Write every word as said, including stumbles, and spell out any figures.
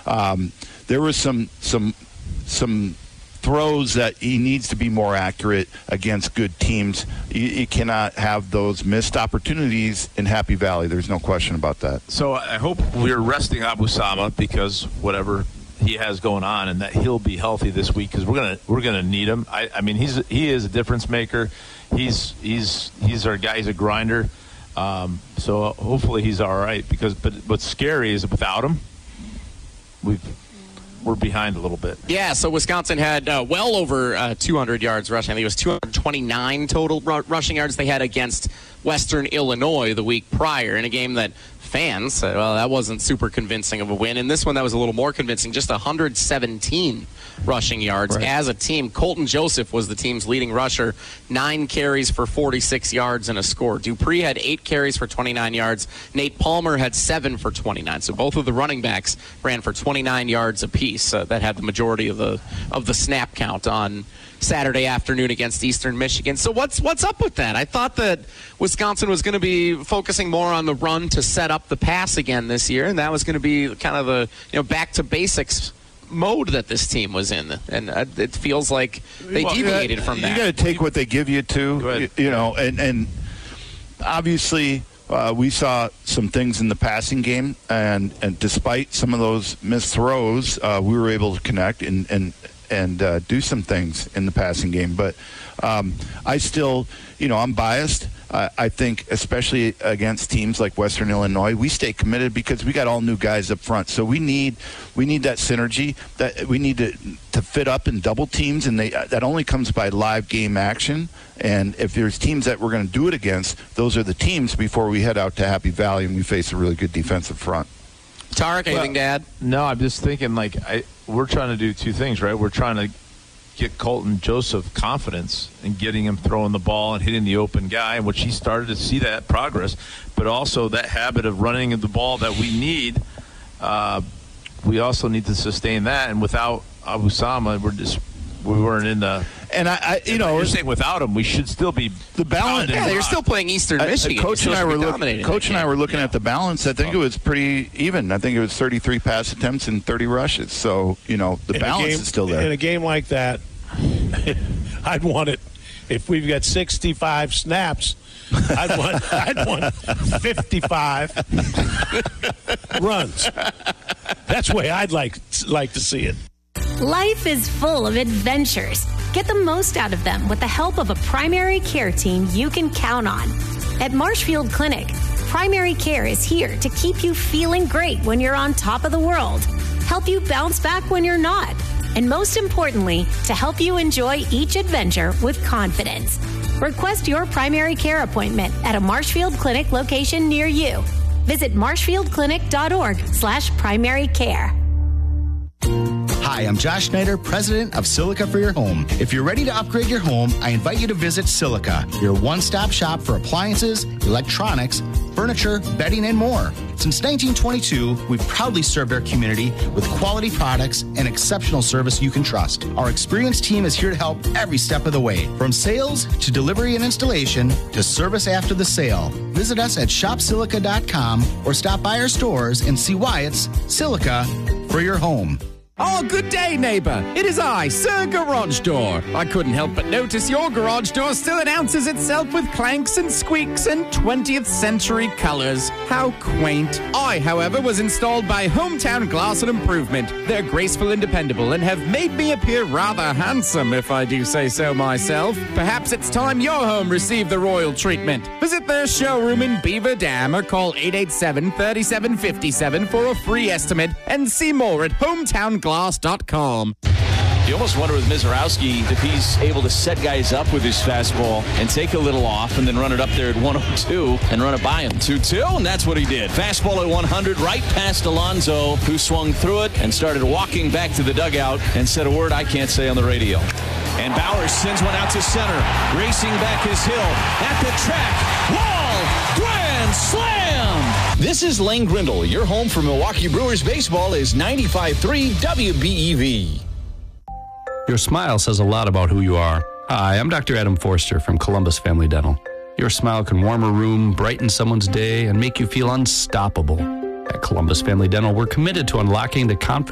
um, there was some some some throws that he needs to be more accurate against good teams. You, you cannot have those missed opportunities in Happy Valley. There's no question about that. So I hope we're resting Abu Sama because whatever he has going on, and that he'll be healthy this week because we're gonna we're gonna need him. I, I mean, he's he is a difference maker. He's he's he's our guy. He's a grinder. Um, so hopefully he's all right. Because but what's scary is without him, we've. We're behind a little bit. Yeah, so Wisconsin had uh, well over uh, two hundred yards rushing. I think it was two hundred twenty-nine total r- rushing yards they had against Western Illinois the week prior in a game that fans said, well, that wasn't super convincing of a win. In this one, that was a little more convincing, just one hundred seventeen rushing yards right. as a team. Colton Joseph was the team's leading rusher, nine carries for forty-six yards and a score. Dupree had eight carries for twenty-nine yards. Nate Palmer had seven for twenty-nine. So both of the running backs ran for twenty-nine yards apiece. Uh, that had the majority of the of the snap count on Saturday afternoon against Eastern Michigan. So what's what's up with that? I thought that Wisconsin was going to be focusing more on the run to set up the pass again this year, and that was going to be kind of the you know back to basics mode that this team was in, and uh, it feels like they well, deviated you from that. You got to take what they give you too, you, you know, and and obviously uh, we saw some things in the passing game, and and despite some of those missed throws, uh, we were able to connect and and. and uh, do some things in the passing game. But um, I still, you know, I'm biased. Uh, I think especially against teams like Western Illinois, we stay committed because we got all new guys up front. So we need we need that synergy. That we need to to fit up in double teams, and they that only comes by live game action. And if there's teams that we're going to do it against, those are the teams before we head out to Happy Valley and we face a really good defensive front. Tarek, anything well, to add? No, I'm just thinking, like, I we're trying to do two things, right? We're trying to get Colton Joseph confidence in getting him throwing the ball and hitting the open guy, which he started to see that progress, but also that habit of running the ball that we need. Uh, we also need to sustain that, and without Abu Sama, we're just we weren't in the. And I, I you know, you're saying without him, we should still be the balance. Yeah, they're still playing Eastern uh, Michigan. Coach and I were looking. Coach and I were looking yeah. at the balance. I think it was pretty even. I think it was thirty-three pass attempts and thirty rushes. So you know, the in balance game, is still there. In a game like that, I'd want it. If we've got sixty-five snaps, I'd want I'd want fifty-five runs. That's the way I'd like like to see it. Life is full of adventures. Get the most out of them with the help of a primary care team you can count on. At Marshfield Clinic, primary care is here to keep you feeling great when you're on top of the world, help you bounce back when you're not, and most importantly, to help you enjoy each adventure with confidence. Request your primary care appointment at a Marshfield Clinic location near you. Visit marshfieldclinic.org slash primary care. Hi, I'm Josh Schneider, president of Silica for Your Home. If you're ready to upgrade your home, I invite you to visit Silica, your one-stop shop for appliances, electronics, furniture, bedding, and more. Since nineteen twenty-two, we've proudly served our community with quality products and exceptional service you can trust. Our experienced team is here to help every step of the way, from sales to delivery and installation to service after the sale. Visit us at shop silica dot com or stop by our stores and see why it's Silica for your home. Oh, good day, neighbour. It is I, Sir Garage Door. I couldn't help but notice your garage door still announces itself with clanks and squeaks and twentieth century colours. How quaint. I, however, was installed by Hometown Glass and Improvement. They're graceful and dependable and have made me appear rather handsome, if I do say so myself. Perhaps it's time your home received the royal treatment. Visit their showroom in Beaver Dam or call eight eight seven, three seven five seven for a free estimate and see more at hometown glass dot com. You almost wonder with Mizorowski if he's able to set guys up with his fastball and take a little off and then run it up there at one oh two and run it by him. two two, and that's what he did. Fastball at one hundred right past Alonso, who swung through it and started walking back to the dugout and said a word I can't say on the radio. And Bowers sends one out to center. Racing back is Hill. At the track. Wall. Grand slam. This is Lane Grindle. Your home for Milwaukee Brewers baseball is ninety-five point three W B E V. Your smile says a lot about who you are. Hi, I'm Doctor Adam Forster from Columbus Family Dental. Your smile can warm a room, brighten someone's day, and make you feel unstoppable. At Columbus Family Dental, we're committed to unlocking the confidence